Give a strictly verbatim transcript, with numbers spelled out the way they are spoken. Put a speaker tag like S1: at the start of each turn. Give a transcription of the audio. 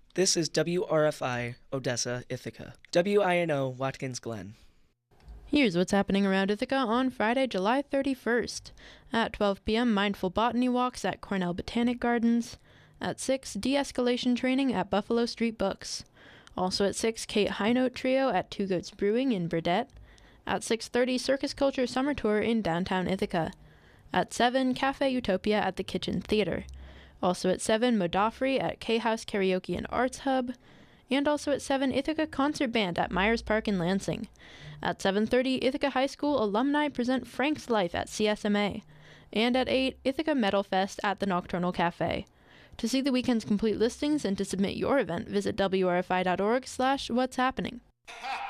S1: This is W R F I, Odessa, Ithaca. W I N O, Watkins Glen.
S2: Here's what's happening around Ithaca on Friday, July thirty-first. At twelve p.m., mindful botany walks at Cornell Botanic Gardens. At six, de-escalation training at Buffalo Street Books. Also at six, Kate High Note Trio at Two Goats Brewing in Burdett. At six thirty, Circus Culture Summer Tour in downtown Ithaca. At seven, Cafe Utopia at the Kitchen Theater. Also at seven, Modafri at K-House Karaoke and Arts Hub. And also at seven, Ithaca Concert Band at Myers Park in Lansing. At seven thirty, Ithaca High School alumni present Frank's Life at C S M A. And at eight, Ithaca Metal Fest at the Nocturnal Cafe. To see the weekend's complete listings and to submit your event, visit W R F I dot org slash what's happening.